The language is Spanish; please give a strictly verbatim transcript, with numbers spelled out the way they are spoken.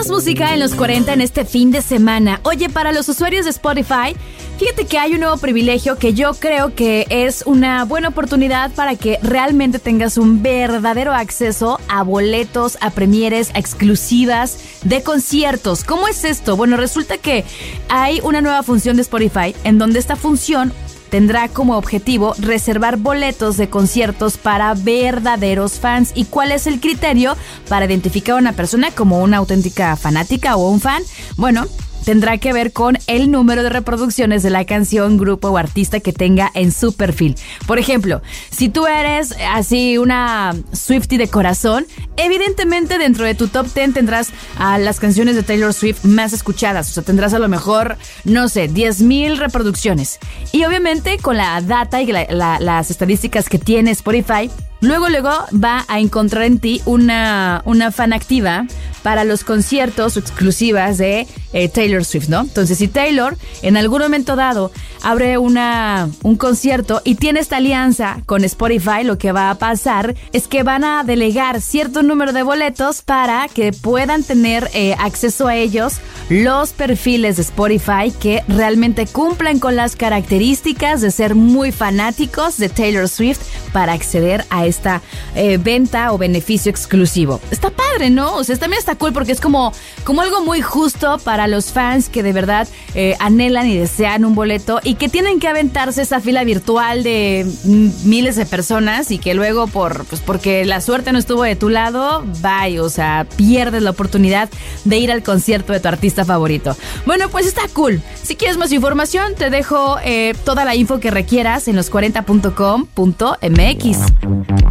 Más música en los cuarenta en este fin de semana. Oye, para los usuarios de Spotify, fíjate que hay un nuevo privilegio que yo creo que es una buena oportunidad para que realmente tengas un verdadero acceso a boletos, a premieres, a exclusivas de conciertos. ¿Cómo es esto? Bueno, resulta que hay una nueva función de Spotify en donde esta función tendrá como objetivo reservar boletos de conciertos para verdaderos fans. ¿Y cuál es el criterio para identificar a una persona como una auténtica fanática o un fan? Bueno, tendrá que ver con el número de reproducciones de la canción, grupo o artista que tenga en su perfil. Por ejemplo, si tú eres así una Swiftie de corazón, evidentemente dentro de tu top diez tendrás a las canciones de Taylor Swift más escuchadas. O sea, tendrás a lo mejor, no sé, diez mil reproducciones. Y obviamente con la data y la, la, las estadísticas que tiene Spotify, Luego, luego va a encontrar en ti una, una fan activa para los conciertos exclusivas de eh, Taylor Swift, ¿no? Entonces, si Taylor en algún momento dado abre una, un concierto y tiene esta alianza con Spotify, lo que va a pasar es que van a delegar cierto número de boletos para que puedan tener eh, acceso a ellos los perfiles de Spotify que realmente cumplan con las características de ser muy fanáticos de Taylor Swift para acceder a esta eh, venta o beneficio exclusivo. Está padre, ¿no? O sea, también está cool porque es como, como algo muy justo para los fans que de verdad eh, anhelan y desean un boleto y que tienen que aventarse esa fila virtual de miles de personas y que luego por pues porque la suerte no estuvo de tu lado, bye, o sea, pierdes la oportunidad de ir al concierto de tu artista favorito. Bueno, pues está cool. Si quieres más información, te dejo eh, toda la info que requieras en los cuarenta punto com punto m x.